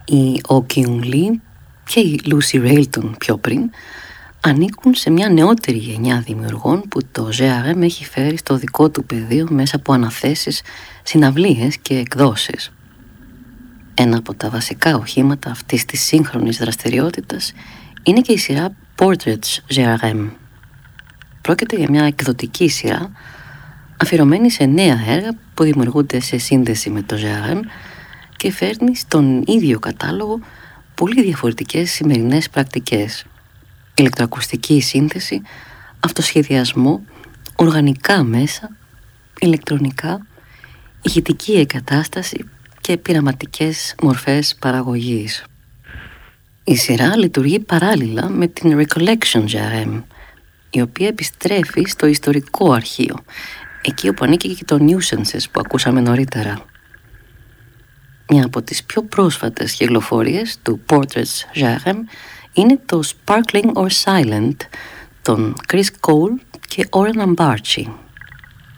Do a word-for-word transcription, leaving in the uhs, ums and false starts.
Η Ο Kyung Lee και η Lucy Railton πιο πριν ανήκουν σε μια νεότερη γενιά δημιουργών που το τζέι αρ εμ έχει φέρει στο δικό του πεδίο μέσα από αναθέσεις, συναυλίες και εκδόσεις. Ένα από τα βασικά οχήματα αυτής της σύγχρονης δραστηριότητας είναι και η σειρά Portraits τζέι αρ εμ. Πρόκειται για μια εκδοτική σειρά αφιερωμένη σε νέα έργα που δημιουργούνται σε σύνδεση με το τζέι αρ εμ και φέρνει στον ίδιο κατάλογο πολύ διαφορετικές σημερινές πρακτικές. Ηλεκτροακουστική σύνθεση, αυτοσχεδιασμό, οργανικά μέσα, ηλεκτρονικά, ηχητική εγκατάσταση και πειραματικές μορφές παραγωγής. Η σειρά λειτουργεί παράλληλα με την Recollection τζέι αρ εμ, η οποία επιστρέφει στο ιστορικό αρχείο, εκεί όπου ανήκει και το Nuisances που ακούσαμε νωρίτερα. Μια από τις πιο πρόσφατες κυκλοφορίες του Portraits τζέι αρ εμ είναι το Sparkling or Silent των Chris Cole και Oren Ambarchi.